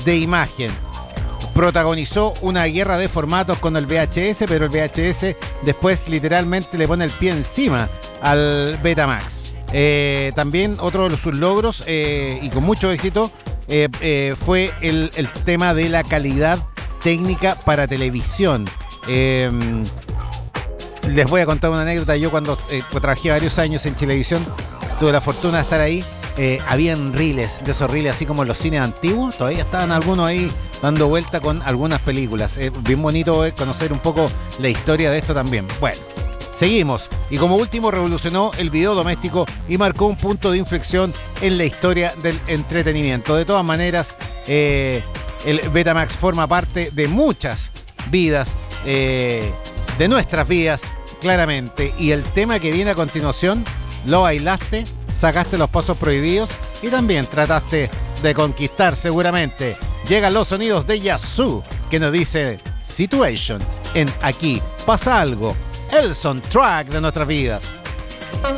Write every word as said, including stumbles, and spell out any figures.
de imagen. Protagonizó una guerra de formatos con el V H S, pero el V H S después literalmente le pone el pie encima al Betamax. Eh, también otro de sus logros, eh, y con mucho éxito, eh, eh, fue el, el tema de la calidad técnica para televisión. Eh, les voy a contar una anécdota. Yo cuando eh, trabajé varios años en Chilevisión, tuve la fortuna de estar ahí. Eh, habían reels, de esos reels así como en los cines antiguos. Todavía estaban algunos ahí dando vuelta con algunas películas. Es eh, bien bonito eh, conocer un poco la historia de esto también. Bueno, seguimos. Y como último, revolucionó el video doméstico y marcó un punto de inflexión en la historia del entretenimiento. De todas maneras, eh, el Betamax forma parte de muchas vidas, eh, de nuestras vidas, claramente. Y el tema que viene a continuación, lo bailaste, sacaste los pasos prohibidos y también trataste de conquistar seguramente. Llegan los sonidos de Yazoo, que nos dice Situation en Aquí Pasa Algo, el soundtrack de nuestras vidas.